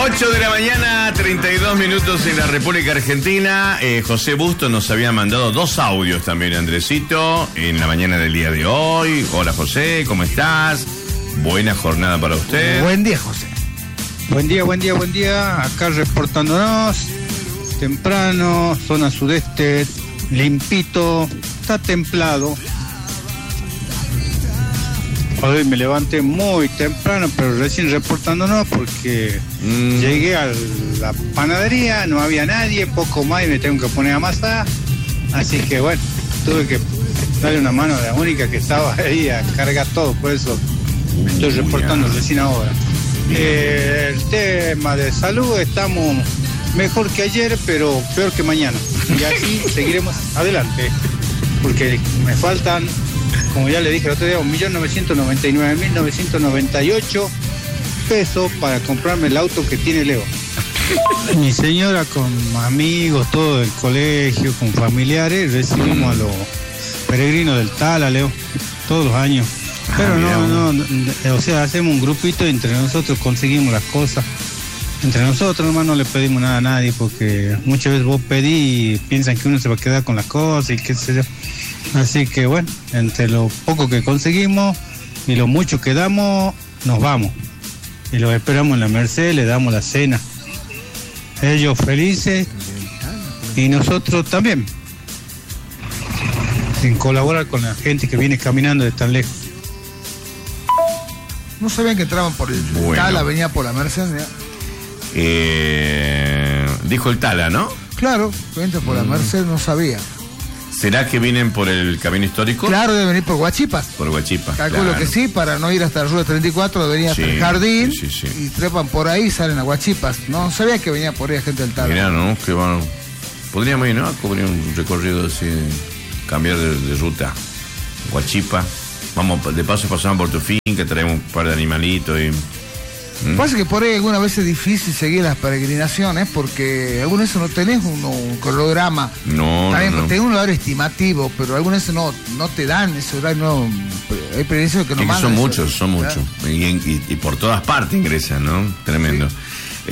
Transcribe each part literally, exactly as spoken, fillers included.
ocho de la mañana, treinta y dos minutos en la República Argentina. Eh, José Busto nos había mandado dos audios también, Andresito, en la mañana del día de hoy. Hola José, ¿cómo estás? Buena jornada para usted. Buen día, José. Buen día, buen día, buen día. Acá reportándonos temprano, zona sudeste, limpito, está templado. Hoy me levanté muy temprano, pero recién reportándonos porque mm. llegué a la panadería, no había nadie, poco más y me tengo que poner a amasar. Así que bueno, tuve que darle una mano a la única que estaba ahí a cargar todo, por eso me estoy reportando uh, recién ahora. Eh, el tema de salud, estamos mejor que ayer, pero peor que mañana. Y así seguiremos adelante, porque me faltan, como ya le dije el otro día, un millón novecientos noventa y nueve mil novecientos noventa y ocho pesos para comprarme el auto que tiene Leo. Mi señora con amigos, todo del colegio, con familiares, recibimos a los peregrinos del Tala, Leo, todos los años. Pero no, no, no, o sea, hacemos un grupito y entre nosotros conseguimos las cosas. Entre nosotros nomás no le pedimos nada a nadie, porque muchas veces vos pedís y piensan que uno se va a quedar con las cosas y qué sé yo. Así que bueno, entre lo poco que conseguimos y lo mucho que damos, nos vamos. Y los esperamos en la Merced, le damos la cena. Ellos felices y nosotros también. Sin colaborar con la gente que viene caminando de tan lejos. ¿No sabían que entraban por el bueno. Tala, venía por la Merced? Eh, dijo el Tala, ¿no? Claro, entra por la Merced, no sabía. ¿Será que vienen por el camino histórico? Claro, deben venir por Huachipas. Por Huachipas, Calculo claro. que sí, para no ir hasta la ruta treinta y cuatro, venía sí, hasta el jardín sí, sí, sí. y trepan por ahí y salen a Huachipas. No sabía que venía por ahí gente del Tala. Mirá, ¿no? Que bueno, podríamos ir, ¿no? A cubrir un recorrido así, cambiar de, de ruta. Huachipas. Vamos, de paso pasamos por tu finca, traemos un par de animalitos y... ¿Mm? Pasa que por ahí algunas veces es difícil seguir las peregrinaciones porque algunas veces no tenés un, un cronograma. No, También no, no. tenés un horario estimativo, pero algunas veces no, no te dan ese horario. No, hay peregrinaciones que no mandan. Son muchos, son muchos. Y, y, y por todas partes ingresan, ¿no? Tremendo. Sí.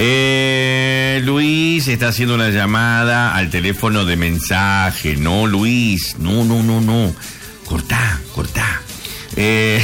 Eh, Luis está haciendo una llamada al teléfono de mensaje. No, Luis, no, no, no, no. Cortá, cortá. Eh,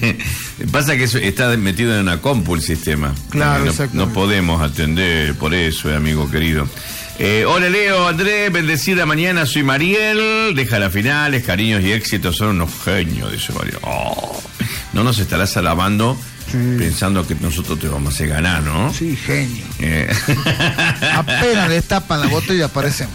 pasa que está metido en una compu el sistema. Claro, eh, no, no podemos atender por eso, amigo querido. Eh, hola Leo, Andrés, bendecida mañana, soy Mariel. Deja las finales, cariños y éxitos, son unos genios, dice Mariel. Oh, no nos estarás alabando sí. pensando que nosotros te vamos a hacer ganar, ¿no? Sí, genio. Eh. Apenas le tapan la botella y aparecemos.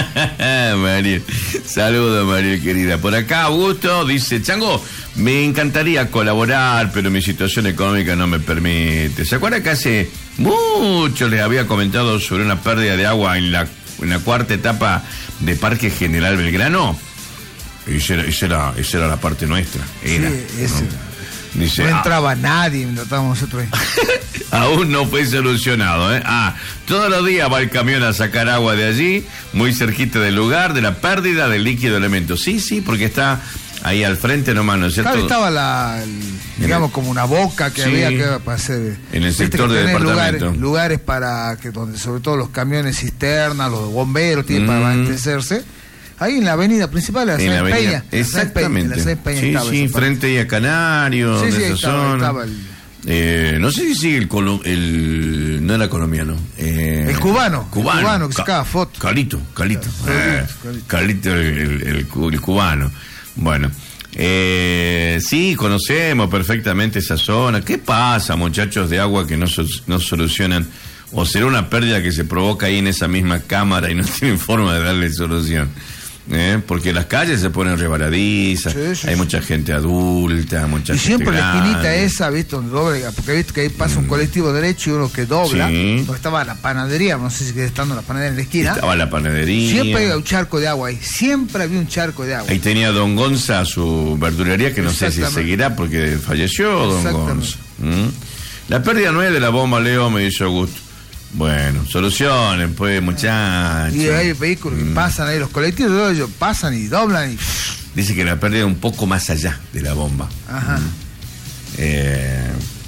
Mariel, saludos Mariel querida. Por acá Augusto dice, Chango, me encantaría colaborar, pero mi situación económica no me permite. ¿Se acuerda que hace mucho les había comentado sobre una pérdida de agua en la, en la cuarta etapa de Parque General Belgrano? Esa era, esa era, esa era la parte nuestra. Era, sí, ese. ¿no? Dice, no entraba ah, nadie mientras estábamos nosotros ahí. Aún no fue solucionado, ¿eh? Ah, todos los días va el camión a sacar agua de allí, muy cerquita del lugar, de la pérdida del líquido elemento. Sí, sí, porque está ahí al frente nomás, ¿no es cierto? Claro, estaba la, el, digamos, como una boca que sí, había que para hacer... En el sector del departamento. Lugares, lugares para que, donde sobre todo los camiones cisternas, los bomberos tienen mm. para abastecerse. Ahí en la avenida principal, en la Sáenz Peña. Exactamente. En la Sáenz Peña sí, estaba sí, frente a Canarios, sí, de sí, esa estaba, zona. Estaba el... Eh, no sé si sigue el, colo, el no era colombiano. Eh, el cubano. Cubano. El cubano que sacaba fotos. Calito, Calito. Eh, Calito, el, el, el, el cubano. Bueno. Eh, sí, conocemos perfectamente esa zona. ¿Qué pasa, muchachos de agua que no, no solucionan? ¿O será una pérdida que se provoca ahí en esa misma cámara y no tienen forma de darle solución? ¿Eh? Porque las calles se ponen rebaladizas, sí, sí, hay sí. mucha gente adulta, mucha y gente siempre grande. La esquinita esa, ¿viste? Donde dobla, porque viste que ahí pasa mm. un colectivo derecho y uno que dobla. Sí. Donde estaba la panadería, no sé si sigue estando la panadería en la esquina. Estaba la panadería. Siempre había un charco de agua ahí, siempre había un charco de agua. Ahí tenía Don Gonza su verdulería, que no sé si seguirá porque falleció Don Gonza. ¿Mm? La pérdida no es de la bomba, Leo, me dice Augusto. Bueno, solucionen, pues, muchachos. Y hay vehículos que mm. pasan ahí, los colectivos ellos pasan y doblan y... Dice que la pérdida es un poco más allá de la bomba. Ajá. Mm. Eh,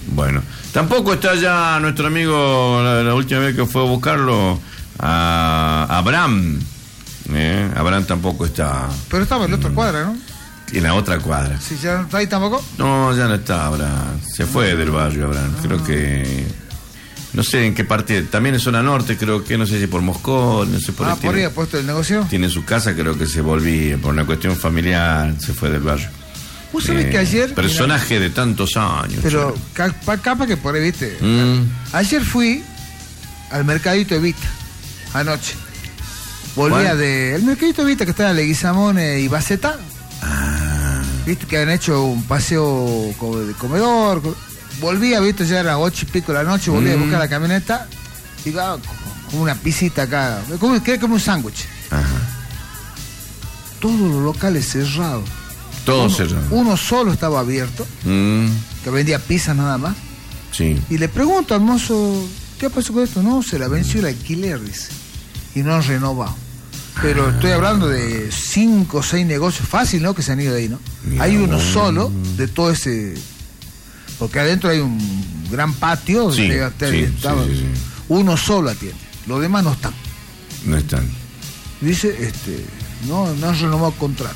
Bueno, tampoco está ya nuestro amigo, la, la última vez que fue a buscarlo, a Abraham. ¿eh? Abraham tampoco está. Pero estaba en la otra cuadra, ¿no? En la otra cuadra. ¿Sí, ya no está ahí tampoco? No, ya no está Abraham. Se fue del barrio Abraham. Ah. Creo que... No sé en qué parte, también en zona norte, creo que, no sé si por Moscú, no sé por Ah, ahí. por tiene, ahí ha puesto el negocio. Tiene su casa, creo que se volvía, por una cuestión familiar, se fue del barrio. ¿Vos sabés que ayer... Personaje mira, de tantos años. pero capa, capa que por ahí, viste. Mm. Ayer fui al mercadito Evita, anoche. Volvía ¿Cuál? de... El mercadito Evita que está en Leguizamón y Baceta. Ah. Viste que han hecho un paseo co- de comedor. co- Volvía, viste, ya era ocho y pico de la noche, volvía Mm. a buscar la camioneta. Y ah, como una pisita acá, como, que como un sándwich. Ajá. Todos los locales cerrados. Todo uno, cerrado. Uno solo estaba abierto, Mm. que vendía pizza nada más. Sí. Y le pregunto al mozo, ¿qué pasó con esto? No, se la venció el alquiler, dice. Y no han renovado. Pero Ah. estoy hablando de cinco o seis negocios fácil, ¿no? Que se han ido de ahí, ¿no? Mira, Hay uno bueno. solo de todo ese... Porque adentro hay un gran patio. Sí, de- sí, sí, estaba- sí, sí. Uno solo atiende. Los demás no están. No están. Dice, este, no, no han renovado contrato.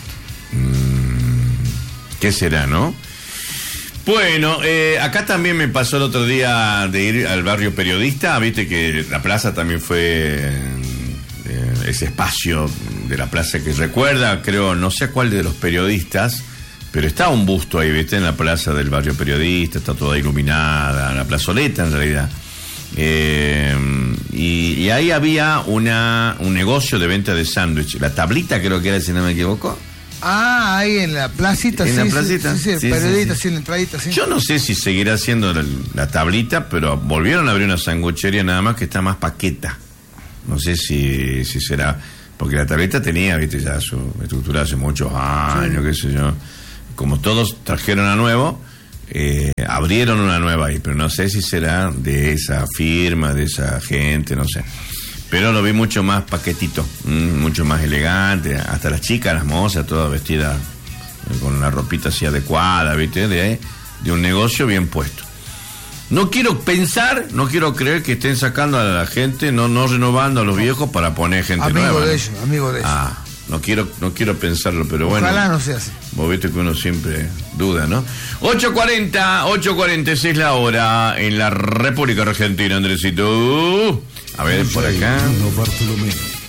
¿Qué será, no? Bueno, eh, acá también me pasó el otro día de ir al barrio Periodista. Viste que la plaza también fue eh, ese espacio de la plaza que recuerda, creo, no sé a cuál de los periodistas, pero está un busto ahí, viste, en la plaza del barrio Periodista, está toda iluminada, la plazoleta en realidad. Eh, y, y ahí había una un negocio de venta de sándwich. La tablita creo que era, si no me equivoco. Ah, ahí en la placita, En sí, la sí, placita, sí, sí, el sí, sí, periodista, sí. sí, en la entradita, sí. Yo no sé si seguirá siendo la, la tablita, pero volvieron a abrir una sanguchería nada más que está más paqueta. No sé si, si será, porque la tablita tenía, viste, ya su estructura hace muchos años, qué sé yo. Como todos trajeron a nuevo, eh, abrieron una nueva ahí, pero no sé si será de esa firma, de esa gente, no sé. Pero lo vi mucho más paquetito, mm, mucho más elegante, hasta las chicas, las mozas, todas vestidas eh, con una ropita así adecuada, ¿viste? De, de un negocio bien puesto. No quiero pensar, no quiero creer que estén sacando a la gente, no no renovando a los viejos para poner gente Amigo nueva. de ¿no? ellos, amigo de ellos. Ah, no quiero, no quiero pensarlo, pero bueno. Ojalá no sea así. Vos viste que uno siempre duda, ¿no? ocho cuarenta, ocho cuarenta y seis la hora en la República Argentina, Andresito. A ver, por acá. Bruno Bartolomé.